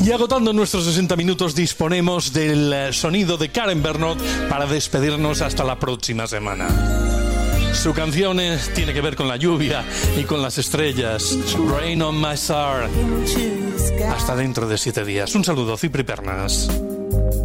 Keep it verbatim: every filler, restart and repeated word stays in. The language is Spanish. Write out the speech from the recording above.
Y agotando nuestros sesenta minutos, disponemos del sonido de Karen Bernot para despedirnos hasta la próxima semana. Su canción tiene que ver con la lluvia y con las estrellas. Rain on my star. Hasta dentro de siete días. Un saludo, Cipri Pernas.